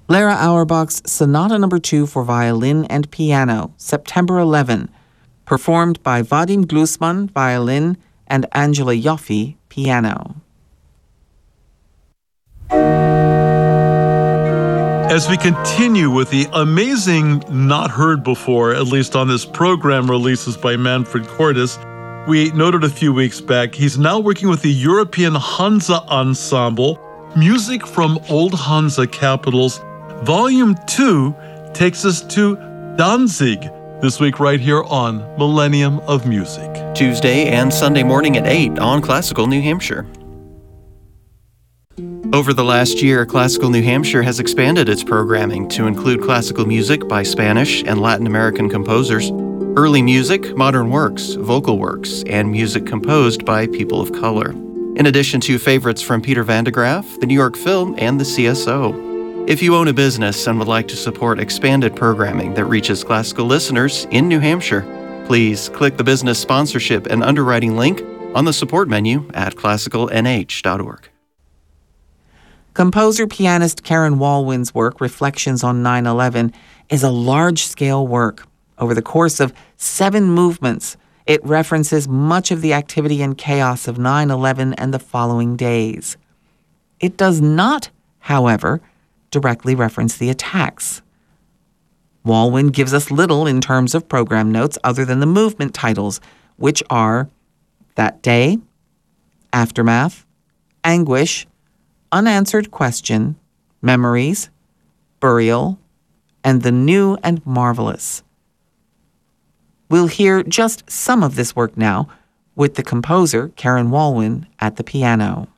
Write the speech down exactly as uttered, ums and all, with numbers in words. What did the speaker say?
Lara Auerbach's Sonata Number two for violin and piano, September eleventh, performed by Vadim Glusman, violin, and Angela Yoffe, piano. As we continue with the amazing not heard before, at least on this program, releases by Manfred Cordes, we noted a few weeks back, he's now working with the European Hansa Ensemble, Music from Old Hansa Capitals. Volume two takes us to Danzig this week right here on Millennium of Music. Tuesday and Sunday morning at eight on Classical New Hampshire. Over the last year, Classical New Hampshire has expanded its programming to include classical music by Spanish and Latin American composers, early music, modern works, vocal works, and music composed by people of color, in addition to favorites from Peter Van de Graaff, the New York Film, and the C S O. If you own a business and would like to support expanded programming that reaches classical listeners in New Hampshire, please click the business sponsorship and underwriting link on the support menu at classical n h dot org. Composer-pianist Karen Walwyn's work, Reflections on nine eleven, is a large-scale work. Over the course of seven movements, it references much of the activity and chaos of nine eleven and the following days. It does not, however, directly reference the attacks. Walwyn gives us little in terms of program notes other than the movement titles, which are That Day, Aftermath, Anguish, Unanswered Question, Memories, Burial, and The New and Marvelous. We'll hear just some of this work now with the composer, Karen Walwyn, at the piano.